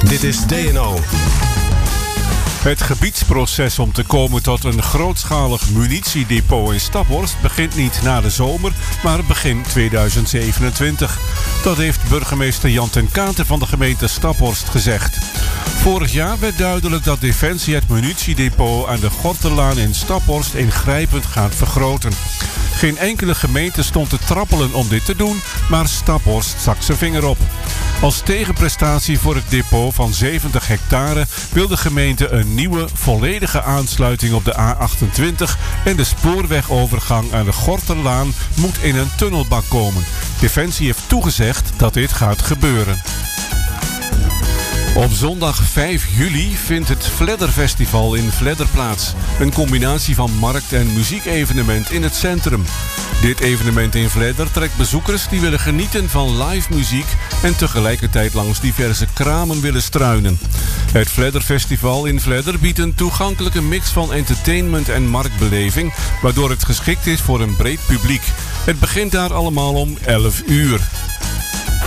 Dit is DNO. Het gebiedsproces om te komen tot een grootschalig munitiedepot in Staphorst begint niet na de zomer, maar begin 2027. Dat heeft burgemeester Jan ten Katen van de gemeente Staphorst gezegd. Vorig jaar werd duidelijk dat Defensie het munitiedepot aan de Gorterlaan in Staphorst ingrijpend gaat vergroten. Geen enkele gemeente stond te trappelen om dit te doen, maar Staphorst stak zijn vinger op. Als tegenprestatie voor het depot van 70 hectare wil de gemeente een nieuwe, volledige aansluiting op de A28 en de spoorwegovergang aan de Gorterlaan moet in een tunnelbak komen. Defensie heeft toegezegd dat dit gaat gebeuren. Op zondag 5 juli vindt het Fledderfestival in Vledder plaats. Een combinatie van markt- en muziekevenement in het centrum. Dit evenement in Vledder trekt bezoekers die willen genieten van live muziek en tegelijkertijd langs diverse kramen willen struinen. Het Fledderfestival in Vledder biedt een toegankelijke mix van entertainment en marktbeleving, waardoor het geschikt is voor een breed publiek. Het begint daar allemaal om 11 uur.